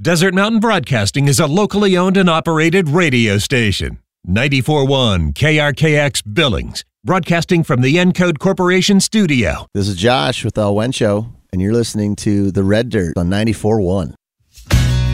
Desert Mountain Broadcasting is a locally owned and operated radio station. 94.1 KRKX Billings, broadcasting from the Encode Corporation studio. This is Josh with El Wencho, and you're listening to The Red Dirt on 94.1.